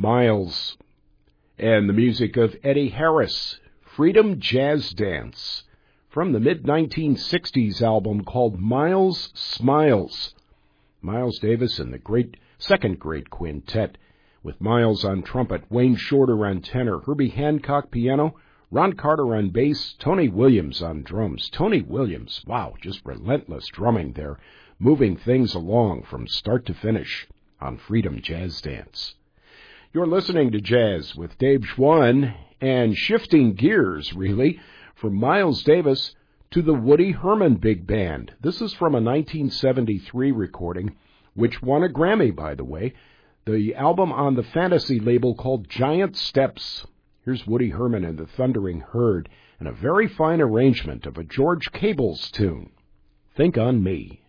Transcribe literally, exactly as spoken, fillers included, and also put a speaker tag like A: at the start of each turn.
A: Miles, and the music of Eddie Harris, Freedom Jazz Dance, from the mid nineteen sixties album called Miles Smiles. Miles Davis and the great second great quintet, with Miles on trumpet, Wayne Shorter on tenor, Herbie Hancock piano, Ron Carter on bass, Tony Williams on drums. Tony Williams, wow, just relentless drumming there, moving things along from start to finish on Freedom Jazz Dance. You're listening to Jazz with Dave Schwann, and shifting gears, really, from Miles Davis to the Woody Herman Big Band. This is from a nineteen seventy-three recording, which won a Grammy, by the way, the album on the Fantasy label called Giant Steps. Here's Woody Herman and the Thundering Herd, and a very fine arrangement of a George Cables tune, Think on Me.